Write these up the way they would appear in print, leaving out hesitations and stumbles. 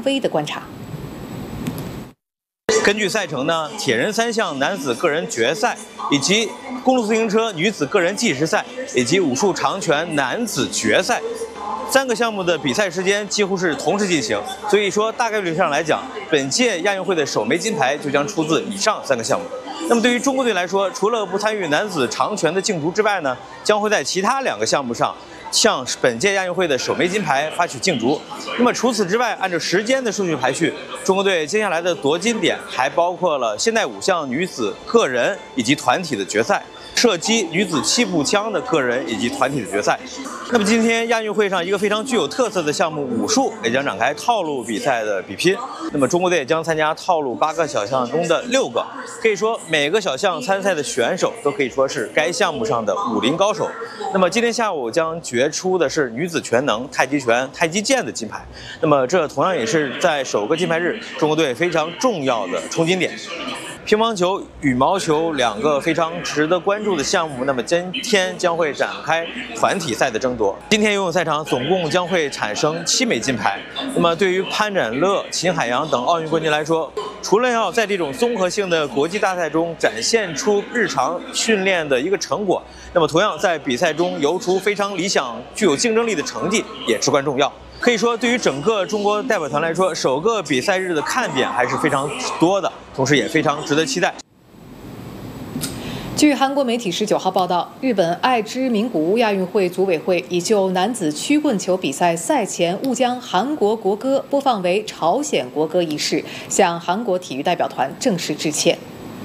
威的观察。 根据赛程呢，铁人3项男子个人决赛，以及公路自行车女子个人计时赛，以及武术长拳男子决赛，3个项目的比赛时间几乎是同时进行，所以说大概率上来讲，本届亚运会的首枚金牌就将出自以上3个项目。那么对于中国队来说，除了不参与男子长拳的竞逐之外呢，将会在其他2个项目上向本届亚运会的首枚金牌发起竞逐。那么除此之外，按照时间的顺序排序，中国队接下来的夺金点还包括了现代5项女子个人以及团体的决赛，射击女子7步枪的个人以及团体的决赛。那么今天亚运会上一个非常具有特色的项目武术也将展开套路比赛的比拼。那么中国队将参加套路8个小项中的6个，可以说每个小项参赛的选手都可以说是该项目上的武林高手。那么今天下午将决出的是女子全能、太极拳、太极剑的金牌。那么这同样也是在首个金牌日中国队非常重要的冲金点。乒乓球、羽毛球2个非常值得关注的项目，那么今天将会展开团体赛的争夺。今天游泳赛场总共将会产生7枚金牌。那么对于潘展乐、秦海洋等奥运冠军来说，除了要在这种综合性的国际大赛中展现出日常训练的一个成果，那么同样在比赛中游出非常理想、具有竞争力的成绩也至关重要。可以说，对于整个中国代表团来说，首个比赛日的看点还是非常多的，同时也非常值得期待。 据韩国媒体19号报道，日本爱知名古屋亚运会组委会已就男子曲棍球比赛赛前误将韩国国歌播放为朝鲜国歌一事，向韩国体育代表团正式致歉。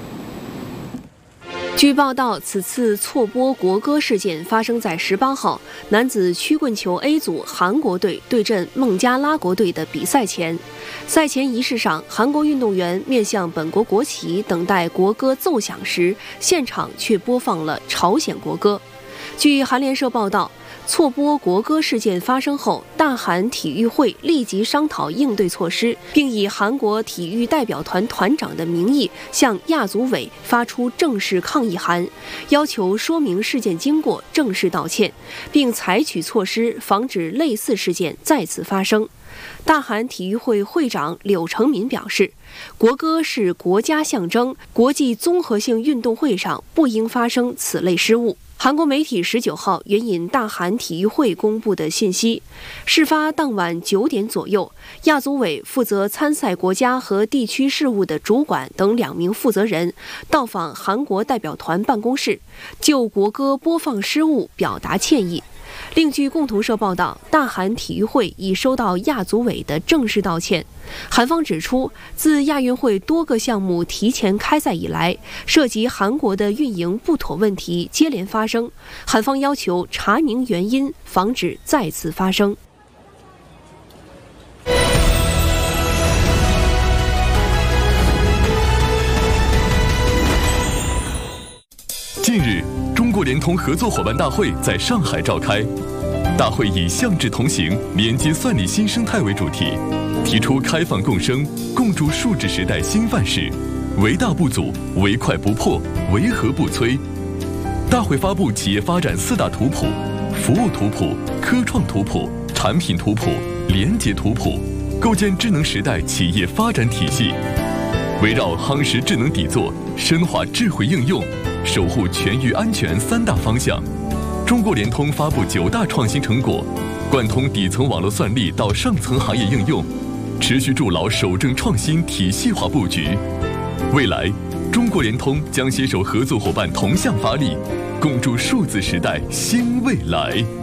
据报道，此次错播国歌事件发生在18号男子曲棍球 A 组韩国队对阵孟加拉国队的比赛前。赛前仪式上，韩国运动员面向本国国旗等待国歌奏响时，现场却播放了朝鲜国歌。据韩联社报道，错播国歌事件发生后，大韩体育会立即商讨应对措施，并以韩国体育代表团团长的名义向亚组委发出正式抗议函，要求说明事件经过，正式道歉，并采取措施防止类似事件再次发生。大韩体育会会长柳成民表示，国歌是国家象征，国际综合性运动会上不应发生此类失误。韩国媒体19号援引大韩体育会公布的信息，事发当晚9点左右，亚组委负责参赛国家和地区事务的主管等2名负责人到访韩国代表团办公室，就国歌播放失误表达歉意。另据共同社报道，大韩体育会已收到亚组委的正式道歉。韩方指出，自亚运会多个项目提前开赛以来，涉及韩国的运营不妥问题接连发生，韩方要求查明原因，防止再次发生。 近日，中国联通合作伙伴大会在上海召开。大会以向志同行，连接算力新生态为主题，提出开放共生，共筑数字时代新范式，唯大不阻，唯快不破，唯和不摧。大会发布企业发展4大图谱：服务图谱、科创图谱、产品图谱、联结图谱，构建智能时代企业发展体系。围绕夯实智能底座、深化智慧应用、守护全域安全3大方向，中国联通发布9大创新成果，贯通底层网络算力到上层行业应用，持续筑牢守正创新体系化布局。未来，中国联通将携手合作伙伴同向发力，共筑数字时代新未来。